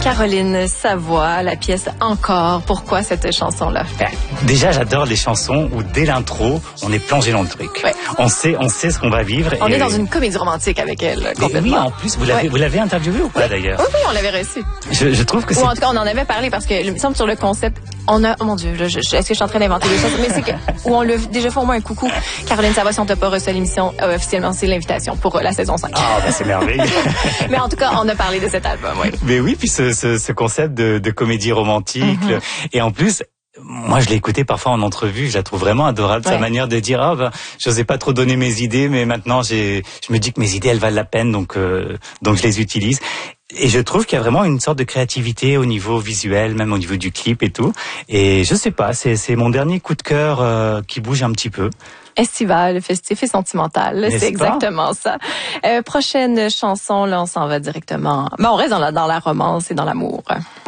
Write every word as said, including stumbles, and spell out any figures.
Caroline Savoie, la pièce Encore. Pourquoi cette chanson-là? Déjà, j'adore les chansons où dès l'intro, on est plongé dans le truc. Ouais. On sait, on sait ce qu'on va vivre. On et est dans une comédie romantique avec elle, complètement. Oui, en plus, vous l'avez, ouais. vous l'avez interviewée ou pas oui. d'ailleurs? Oui, oui, on l'avait reçue. Je, je trouve que c'est... Ou en tout cas, on en avait parlé parce que, il me semble sur le concept, on a, oh mon Dieu, je, je, est-ce que je suis en train d'inventer des choses? Mais c'est que, où on l'a déjà fait au moins un coucou. Caroline Savoie, si on t'a pas reçu à l'émission, euh, officiellement, c'est l'invitation pour euh, la saison cinq. Ah, ben c'est merveilleux. Mais en tout cas, on a parlé de cet album, oui. Mais oui, puis ce, ce, ce concept de, de comédie romantique. Mm-hmm. Et en plus, moi, je l'ai écouté parfois en entrevue, je la trouve vraiment adorable, ouais. sa manière de dire, ah, ben, j'osais pas trop donner mes idées, mais maintenant, j'ai, je me dis que mes idées, elles valent la peine, donc, euh, donc je les utilise. Et je trouve qu'il y a vraiment une sorte de créativité au niveau visuel, même au niveau du clip et tout. Et je sais pas, c'est, c'est mon dernier coup de cœur euh, qui bouge un petit peu. Estival, festif et sentimental, c'est exactement ça. Euh, prochaine chanson, là, on s'en va directement. Ben, on reste dans la, dans la romance et dans l'amour.